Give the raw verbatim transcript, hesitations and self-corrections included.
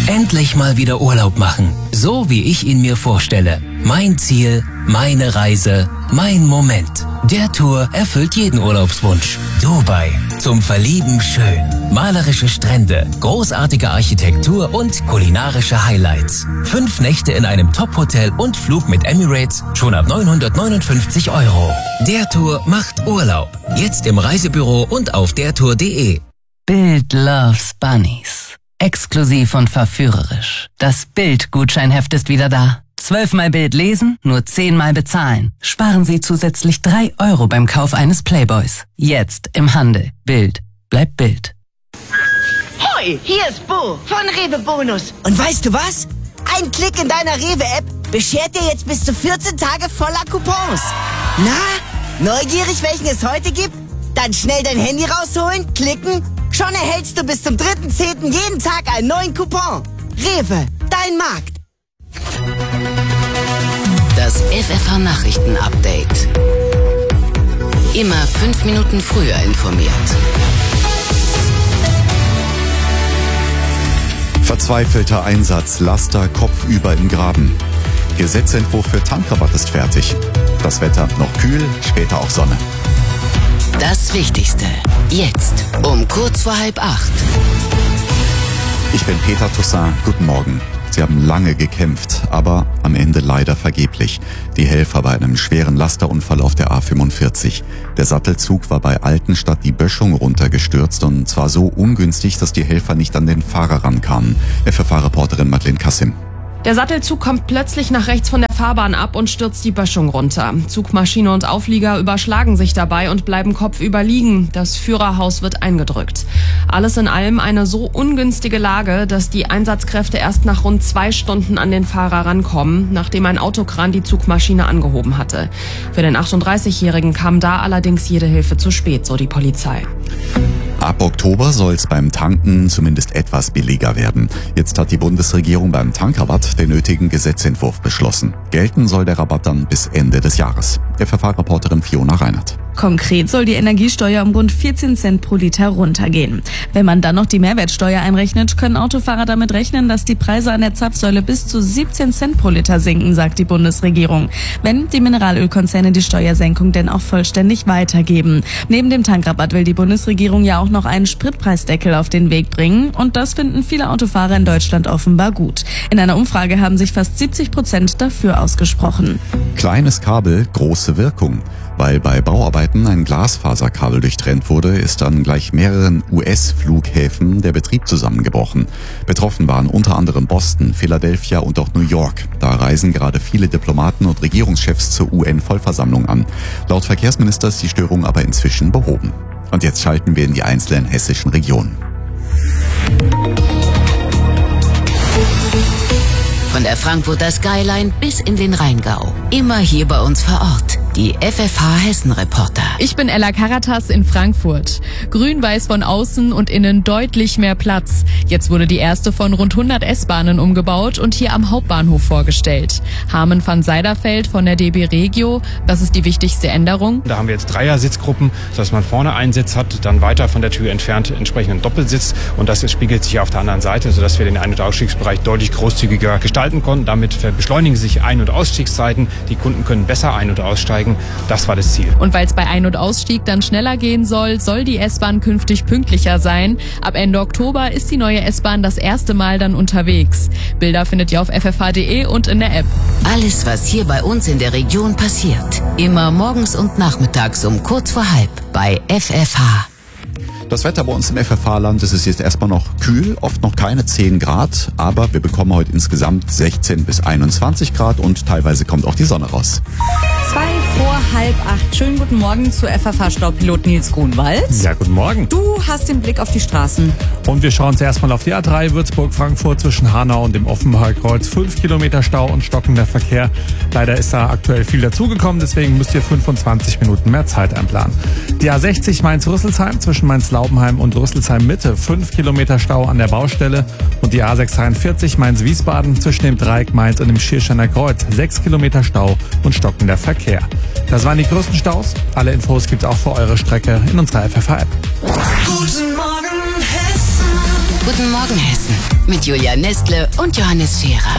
Endlich mal wieder Urlaub machen, so wie ich ihn mir vorstelle. Mein Ziel, meine Reise, mein Moment. Der Tour erfüllt jeden Urlaubswunsch. Dubai, zum Verlieben schön. Malerische Strände, großartige Architektur und kulinarische Highlights. Fünf Nächte in einem Top-Hotel und Flug mit Emirates schon ab neunhundertneunundfünfzig Euro. Der Tour macht Urlaub. Jetzt im Reisebüro und auf dertour punkt de. Bild loves Bunnies. Exklusiv und verführerisch. Das Bild-Gutscheinheft ist wieder da. Zwölfmal Bild lesen, nur zehnmal bezahlen. Sparen Sie zusätzlich drei Euro beim Kauf eines Playboys. Jetzt im Handel. Bild. Bleibt Bild. Hoi, hier ist Bo von Rewe Bonus. Und weißt du was? Ein Klick in deiner Rewe-App beschert dir jetzt bis zu vierzehn Tage voller Coupons. Na, neugierig, welchen es heute gibt? Dann schnell dein Handy rausholen, klicken. Schon erhältst du bis zum dritten zehnten jeden Tag einen neuen Coupon. Rewe, dein Markt. Das F F H-Nachrichten-Update. Immer fünf Minuten früher informiert. Verzweifelter Einsatz, Laster kopfüber im Graben. Gesetzentwurf für Tankrabatt ist fertig. Das Wetter noch kühl, später auch Sonne. Das Wichtigste. Jetzt um kurz vor halb acht. Ich bin Peter Toussaint. Guten Morgen. Sie haben lange gekämpft, aber am Ende leider vergeblich. Die Helfer bei einem schweren Lasterunfall auf der A fünfundvierzig. Der Sattelzug war bei Altenstadt die Böschung runtergestürzt und zwar so ungünstig, dass die Helfer nicht an den Fahrer rankamen. F F H-Reporterin Madeleine Kassim. Der Sattelzug kommt plötzlich nach rechts von der Fahrbahn ab und stürzt die Böschung runter. Zugmaschine und Auflieger überschlagen sich dabei und bleiben kopfüber liegen. Das Führerhaus wird eingedrückt. Alles in allem eine so ungünstige Lage, dass die Einsatzkräfte erst nach rund zwei Stunden an den Fahrer rankommen, nachdem ein Autokran die Zugmaschine angehoben hatte. Für den achtunddreißigjährigen kam da allerdings jede Hilfe zu spät, so die Polizei. Ab Oktober soll es beim Tanken zumindest etwas billiger werden. Jetzt hat die Bundesregierung beim Tankrabatt den nötigen Gesetzentwurf beschlossen. Gelten soll der Rabatt dann bis Ende des Jahres. F F H-Reporterin Fiona Reinhardt. Konkret soll die Energiesteuer um rund vierzehn Cent pro Liter runtergehen. Wenn man dann noch die Mehrwertsteuer einrechnet, können Autofahrer damit rechnen, dass die Preise an der Zapfsäule bis zu siebzehn Cent pro Liter sinken, sagt die Bundesregierung. Wenn die Mineralölkonzerne die Steuersenkung denn auch vollständig weitergeben. Neben dem Tankrabatt will die Bundesregierung ja auch noch einen Spritpreisdeckel auf den Weg bringen. Und das finden viele Autofahrer in Deutschland offenbar gut. In einer Umfrage haben sich fast siebzig Prozent dafür ausgesprochen. Kleines Kabel, große Wirkung. Weil bei Bauarbeiten ein Glasfaserkabel durchtrennt wurde, ist an gleich mehreren U S-Flughäfen der Betrieb zusammengebrochen. Betroffen waren unter anderem Boston, Philadelphia und auch New York. Da reisen gerade viele Diplomaten und Regierungschefs zur U N-Vollversammlung an. Laut Verkehrsminister ist die Störung aber inzwischen behoben. Und jetzt schalten wir in die einzelnen hessischen Regionen. Von der Frankfurter Skyline bis in den Rheingau. Immer hier bei uns vor Ort. Die F F H-Hessen-Reporter. Ich bin Ella Karatas in Frankfurt. Grün-weiß von außen und innen deutlich mehr Platz. Jetzt wurde die erste von rund hundert S-Bahnen umgebaut und hier am Hauptbahnhof vorgestellt. Harmen van Seiderfeld von der D B Regio. Was ist die wichtigste Änderung? Da haben wir jetzt Dreier-Sitzgruppen, dass man vorne einen Sitz hat, dann weiter von der Tür entfernt entsprechenden Doppelsitz. Und das spiegelt sich auf der anderen Seite, sodass wir den Ein- und Ausstiegsbereich deutlich großzügiger gestalten konnten. Damit beschleunigen sich Ein- und Ausstiegszeiten. Die Kunden können besser ein- und aussteigen. Das war das Ziel. Und weil es bei Ein- und Ausstieg dann schneller gehen soll, soll die S-Bahn künftig pünktlicher sein. Ab Ende Oktober ist die neue S-Bahn das erste Mal dann unterwegs. Bilder findet ihr auf f f h punkt de und in der App. Alles, was hier bei uns in der Region passiert. Immer morgens und nachmittags um kurz vor halb bei F F H. Das Wetter bei uns im F F H-Land ist es jetzt erstmal noch kühl, oft noch keine zehn Grad, aber wir bekommen heute insgesamt sechzehn bis einundzwanzig Grad und teilweise kommt auch die Sonne raus. Zwei vor halb acht. Schönen guten Morgen zu F F H-Staubpilot Nils Grunwald. Ja, guten Morgen. Du hast den Blick auf die Straßen. Und wir schauen zuerst mal auf die A drei Würzburg-Frankfurt zwischen Hanau und dem Offenbacher Kreuz. Fünf Kilometer Stau und stockender Verkehr. Leider ist da aktuell viel dazugekommen, deswegen müsst ihr fünfundzwanzig Minuten mehr Zeit einplanen. Die A sechzig Mainz-Rüsselsheim zwischen Mainz-Laubenheim und Rüsselsheim-Mitte. Fünf Kilometer Stau an der Baustelle. Und die A sechshundertdreiundvierzig Mainz-Wiesbaden zwischen dem Dreieck Mainz und dem Schiersteiner Kreuz. Sechs Kilometer Stau und stockender Verkehr. Das waren die größten Staus. Alle Infos gibt's auch für eure Strecke in unserer F F H-App. Guten Morgen, Hessen. Guten Morgen Hessen mit Julia Nestle und Johannes Scherer.